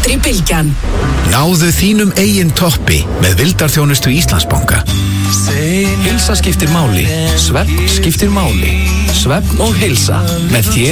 Bylgjan. Náðu þínum eigin toppi með vildarþjónustu Íslandsbanka. Heilsa skiptir máli, svefn skiptir máli. Svefn og heilsa með þér